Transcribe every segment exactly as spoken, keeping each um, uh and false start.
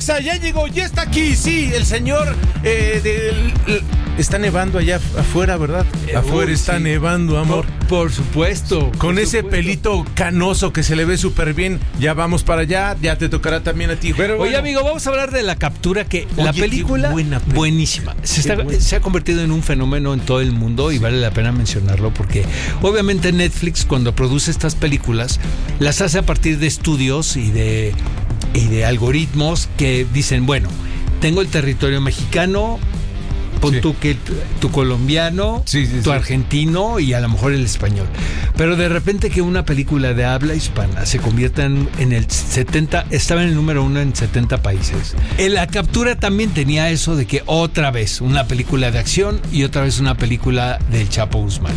Exa ya llegó, ya está aquí, sí, el señor eh, del... Está nevando allá afuera, ¿verdad? Eh, afuera uy, está sí. nevando, amor. Por, por supuesto. Con por ese supuesto. pelito canoso que se le ve súper bien. Ya vamos para allá, ya te tocará también a ti. Pero Oye, bueno, amigo, vamos a hablar de La Captura, que Oye, la qué película, buena película. buenísima. Se, está- buena. se ha convertido en un fenómeno en todo el mundo y vale la pena mencionarlo porque obviamente Netflix, cuando produce estas películas, las hace a partir de estudios y de, y de algoritmos que dicen, bueno, tengo el territorio mexicano, pon Sí. tú que tu, tu colombiano, Sí, sí, tu sí. argentino y a lo mejor el español. Pero de repente que una película de habla hispana se convierta en, en el setenta, estaba en el número uno en setenta países. En La Captura también tenía eso de que otra vez una película de acción y otra vez una película del Chapo Guzmán.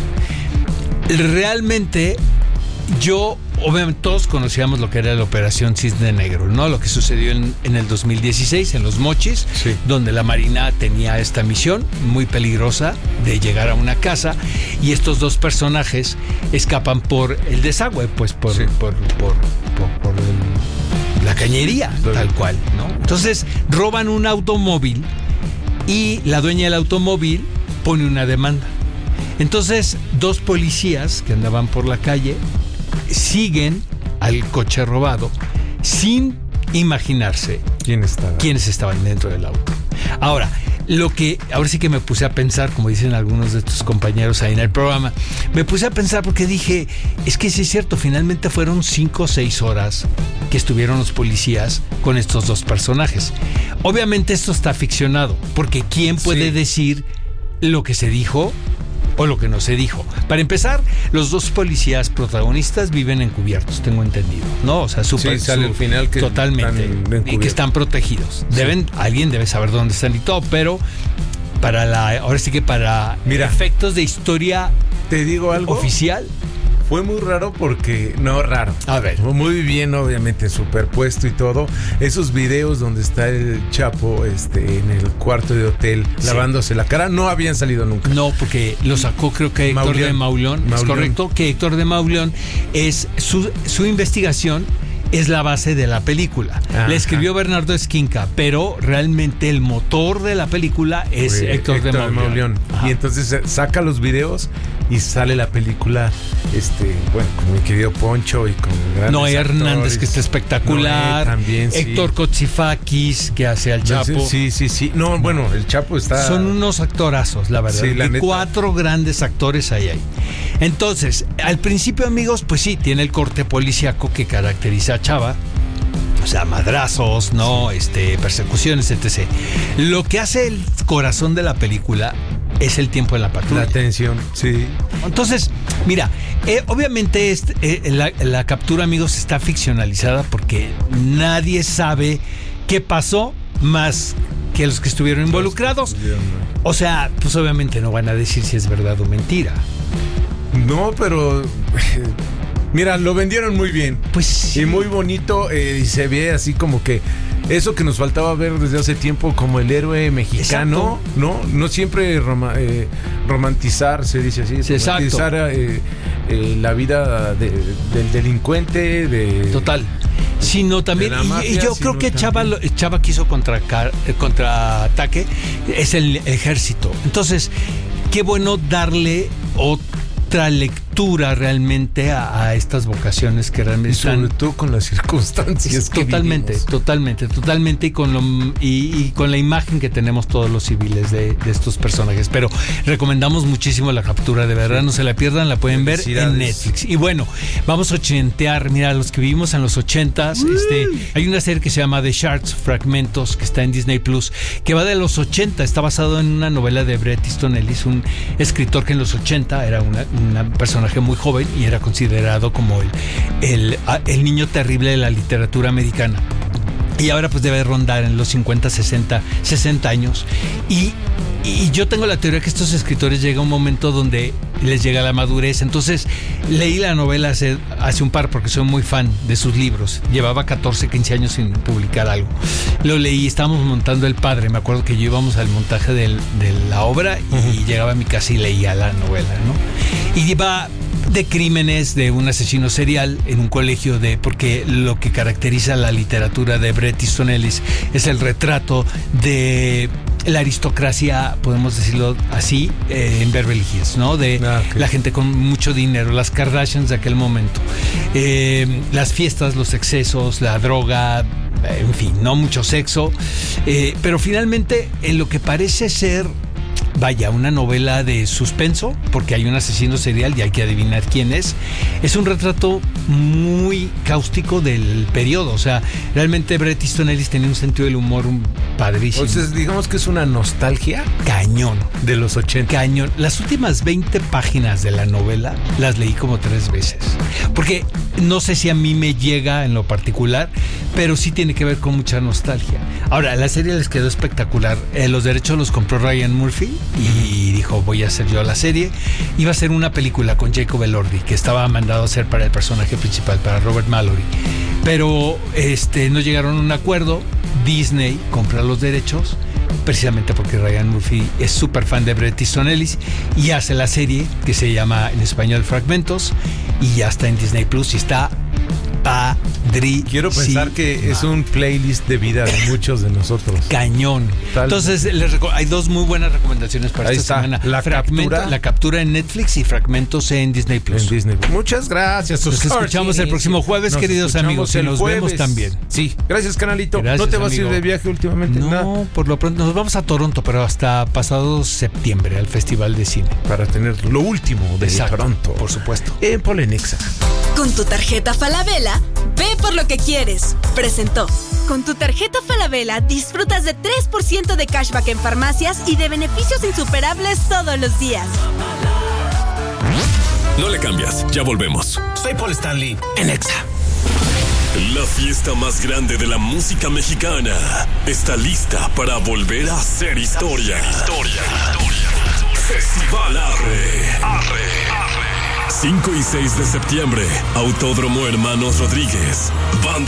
Realmente yo, obviamente todos conocíamos lo que era la Operación Cisne Negro, ¿no? Lo que sucedió en, en el dos mil dieciséis en Los Mochis, Sí. donde la Marina tenía esta misión muy peligrosa de llegar a una casa y estos dos personajes escapan por el desagüe, pues por, Sí. por, por, por, por el- la cañería, Sí. tal cual, ¿no? Entonces roban un automóvil y la dueña del automóvil pone una demanda. Entonces, dos policías que andaban por la calle siguen al coche robado sin imaginarse ¿quién está? quiénes estaban dentro del auto. Ahora, lo que ahora sí que me puse a pensar, como dicen algunos de tus compañeros ahí en el programa, me puse a pensar porque dije, es que sí es cierto, finalmente fueron cinco o seis horas que estuvieron los policías con estos dos personajes. Obviamente esto está ficcionado, porque ¿quién puede Sí. decir lo que se dijo o lo que no se dijo? Para empezar, los dos policías protagonistas viven encubiertos, tengo entendido, ¿no? O sea, súper, Sí, sale su- al final que totalmente, están y encubiertos. que están protegidos. Deben, alguien debe saber dónde están y todo, pero para la, ahora sí que para Mira. efectos de historia Te digo algo. oficial, Fue muy raro porque, no raro. a ver, Fue muy bien, obviamente, superpuesto y todo. Esos videos donde está el Chapo este, en el cuarto de hotel Sí. lavándose la cara no habían salido nunca. no, porque lo sacó creo que Héctor Mauleón. de Mauleón, es Mauleón. correcto, que Héctor de Mauleón es su, su investigación es la base de la película. Ajá. La escribió Bernardo Esquinca, pero realmente el motor de la película es Fue Héctor, de Mauleón. Ajá. Y entonces eh, saca los videos y sale la película, este, bueno, con mi querido Poncho y con grandes Noé Hernández, actores. que está espectacular. Noé también, sí. Héctor Kotsifakis, que hace al Chapo. Sí, sí, sí. No, bueno, el Chapo está... Son unos actorazos, la verdad. Sí, la y neta. cuatro grandes actores hay ahí. Entonces, al principio, amigos, pues sí, tiene el corte policíaco que caracteriza a Chava. O sea, madrazos, ¿no? Este, persecuciones, etcétera. Lo que hace el corazón de la película es el tiempo de la patrulla. La atención, sí. Entonces, mira, eh, obviamente este, eh, la, la captura, amigos, está ficcionalizada porque nadie sabe qué pasó más que los que estuvieron involucrados. O sea, pues obviamente no van a decir si es verdad o mentira. No, pero... Mira, lo vendieron muy bien. Pues sí. Y muy bonito, eh, y se ve así como que eso que nos faltaba ver desde hace tiempo como el héroe mexicano, Exacto. ¿no? No siempre roma- eh, romantizar, se dice así, Sí, exacto. romantizar eh, eh, la vida de- del delincuente, de... Total. Sino también, De la y- mafia, y, yo sino creo que Chava, también- lo- Chava quiso contracar- eh, contraataque, es el ejército. Entonces, qué bueno darle otra lectura realmente a, a estas vocaciones que realmente Y sobre están... todo con las circunstancias que Totalmente, vivimos. totalmente, totalmente y con lo y, y con la imagen que tenemos todos los civiles de, de estos personajes. Pero recomendamos muchísimo La Captura, de verdad, no se la pierdan, la pueden ver en Felicidades. Netflix. Y bueno, vamos a ochentear, mira, los que vivimos en los ochentas, este, hay una serie que se llama The Shards, Fragmentos, que está en Disney Plus, que va de los ochenta, está basado en una novela de Bret Easton Ellis, un escritor que en los ochenta era una, una personaje muy joven y era considerado como el, el, el niño terrible de la literatura americana. Y ahora pues debe rondar en los cincuenta, sesenta, sesenta años. Y, y yo tengo la teoría que estos escritores llega un momento donde les llega la madurez. Entonces leí la novela hace, hace un par porque soy muy fan de sus libros. Llevaba catorce, quince años sin publicar algo. Lo leí, estábamos montando El Padre. Me acuerdo que yo íbamos al montaje del, de la obra y uh-huh. llegaba a mi casa y leía la novela, ¿no? Y iba de crímenes de un asesino serial en un colegio de, porque lo que caracteriza la literatura de Bret Easton Ellis es el retrato de la aristocracia, podemos decirlo así, eh, en Beverly Hills, ¿no? De ah, okay. la gente con mucho dinero, las Kardashians de aquel momento, eh, las fiestas, los excesos, la droga, en fin, no mucho sexo, eh, pero finalmente en lo que parece ser, vaya, una novela de suspenso, porque hay un asesino serial y hay que adivinar quién es. Es un retrato muy cáustico del periodo. O sea, realmente Bret Easton Ellis tenía un sentido del humor padrísimo. Entonces, digamos que es una nostalgia. Cañón. De los ochenta. Cañón. Las últimas veinte páginas de la novela las leí como tres veces. Porque no sé si a mí me llega en lo particular, pero sí tiene que ver con mucha nostalgia. Ahora, la serie les quedó espectacular. Eh, los derechos los compró Ryan Murphy y dijo, voy a hacer yo la serie. Iba a ser una película con Jacob Elordi, que estaba mandado a hacer para el personaje principal, para Robert Mallory, pero este, no llegaron a un acuerdo. Disney compra los derechos, precisamente porque Ryan Murphy es súper fan de Bret Easton Ellis, y hace la serie que se llama en español Fragmentos, y ya está en Disney Plus y está padrísimo. Quiero pensar que es un playlist de vida de muchos de nosotros. Cañón. Tal. Entonces, les reco- hay dos muy buenas recomendaciones para Ahí esta está. semana. La Fragmento, captura. la captura en Netflix y Fragmentos en Disney Plus. En Disney. Muchas gracias. Nos escuchamos el próximo jueves, Nos queridos amigos, y nos jueves. vemos también. Sí, gracias, canalito. Gracias, ¿No te vas amigo. a ir de viaje últimamente? No, Nada. por lo pronto nos vamos a Toronto, pero hasta pasado septiembre al Festival de Cine. Para tener lo último de Exacto, Toronto. por supuesto. En Polenexa. Con tu tarjeta Falabella, ve por lo que quieres. Presentó. Con tu tarjeta Falabella disfrutas de tres por ciento de cashback en farmacias y de beneficios insuperables todos los días. No le cambias, ya volvemos. Soy Paul Stanley en Exa. La fiesta más grande de la música mexicana está lista para volver a hacer historia. Historia. Festival Arre. Arre. cinco y seis de septiembre, Autódromo Hermanos Rodríguez. Banda